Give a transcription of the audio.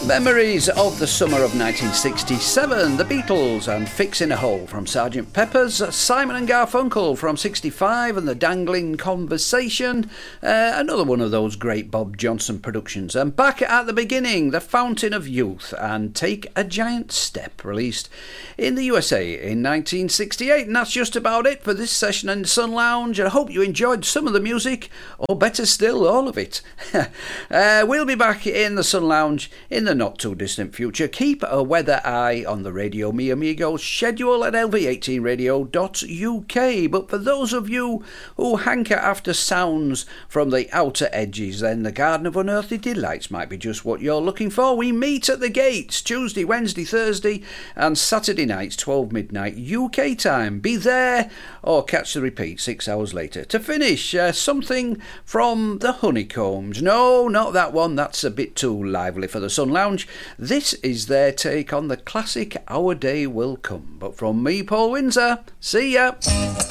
Memories of the summer of 1967, The Beatles and Fixin' a Hole from Sgt. Pepper's, Simon and Garfunkel from 65 and The Dangling Conversation, another one of those great Bob Johnson productions. And back at the beginning, The Fountain of Youth and Take a Giant Step, released in the USA in 1968. And that's just about it for this session in the Sun Lounge. I hope you enjoyed some of the music, or better still, all of it. We'll be back in the Sun Lounge in the not too distant future. Keep a weather eye on the Radio Mi Amigos schedule at lv18radio.uk. But for those of you who hanker after sounds from the outer edges, then the Garden of Unearthly Delights might be just what you're looking for. We meet at the gates Tuesday, Wednesday, Thursday and Saturday nights 12 midnight UK time. Be there or catch the repeat 6 hours later. To finish, something from the Honeycombs. No, not that one, that's a bit too lively for the Sun Lounge. This is their take on the classic Our Day Will Come. But from me, Paul Windsor, see ya!